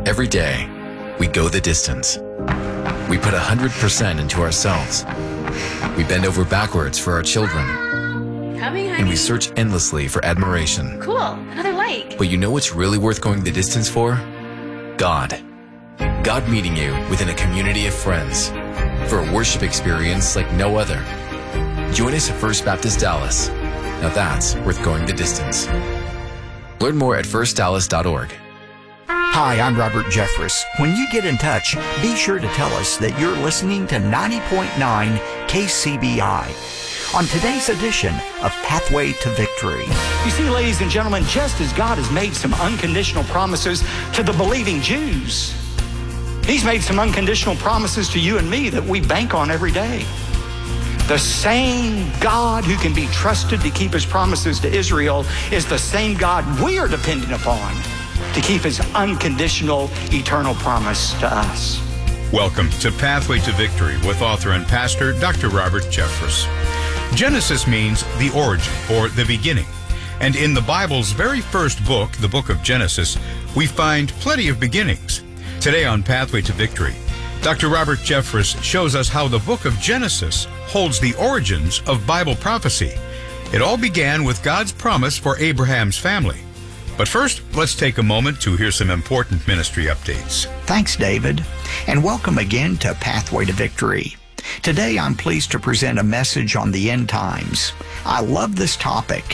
Every day, we go the distance. We put 100% into ourselves. We bend over backwards for our children. Coming, honey. And we search endlessly for admiration. Cool, another like. But you know what's really worth going the distance for? God. God meeting you within a community of friends for a worship experience like no other. Join us at First Baptist Dallas. Now that's worth going the distance. Learn more at firstdallas.org. Hi, I'm Robert Jeffress. When you get in touch, be sure to tell us that you're listening to 90.9 KCBI on today's edition of Pathway to Victory. You see, ladies and gentlemen, just as God has made some unconditional promises to the believing Jews, He's made some unconditional promises to you and me that we bank on every day. The same God who can be trusted to keep His promises to Israel is the same God we are dependent upon to keep His unconditional, eternal promise to us. Welcome to Pathway to Victory with author and pastor Dr. Robert Jeffress. Genesis means the origin or the beginning. And in the Bible's very first book, the book of Genesis, we find plenty of beginnings. Today on Pathway to Victory, Dr. Robert Jeffress shows us how the book of Genesis holds the origins of Bible prophecy. It all began with God's promise for Abraham's family. But first, let's take a moment to hear some important ministry updates. Thanks, David, and welcome again to Pathway to Victory. Today, I'm pleased to present a message on the end times. I love this topic,